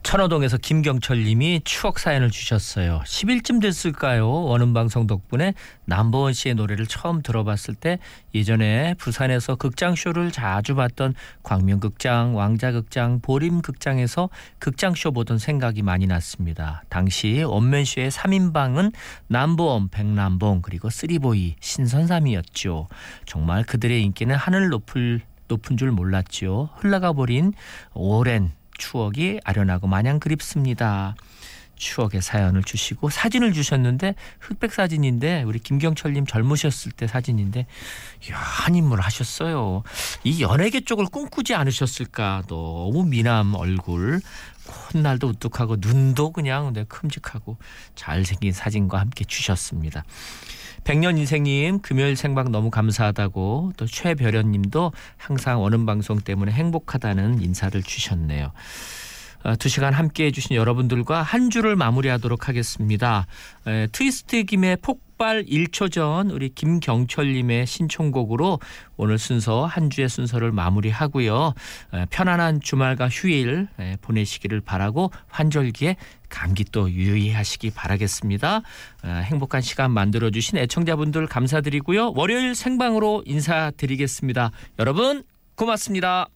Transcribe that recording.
천호동에서 김경철 님이 추억 사연을 주셨어요. 10일쯤 됐을까요? 원음방송 덕분에 남보원 씨의 노래를 처음 들어봤을 때 예전에 부산에서 극장쇼를 자주 봤던 광명극장, 왕자극장, 보림극장에서 극장쇼 보던 생각이 많이 났습니다. 당시 원맨쇼의 3인방은 남보원, 백남봉 그리고 쓰리보이, 신선삼이었죠. 정말 그들의 인기는 하늘 높은 줄 몰랐죠. 흘러가 버린 오랜 추억이 아련하고 마냥 그립습니다. 추억의 사연을 주시고 사진을 주셨는데 흑백 사진인데 우리 김경철님 젊으셨을 때 사진인데 이야, 한 인물 하셨어요. 이 연예계 쪽을 꿈꾸지 않으셨을까. 너무 미남 얼굴, 콧날도 우뚝하고 눈도 그냥 큼직하고 잘생긴 사진과 함께 주셨습니다. 백년 인생님 금요일 생방 너무 감사하다고, 또 최별연님도 항상 원음방송 때문에 행복하다는 인사를 주셨네요. 2시간 함께해 주신 여러분들과 한 주를 마무리하도록 하겠습니다. 트위스트 김의 폭발 1초 전 우리 김경철님의 신청곡으로 오늘 순서 한 주의 순서를 마무리하고요. 편안한 주말과 휴일 보내시기를 바라고 환절기에 감기 또 유의하시기 바라겠습니다. 행복한 시간 만들어주신 애청자분들 감사드리고요. 월요일 생방으로 인사드리겠습니다. 여러분 고맙습니다.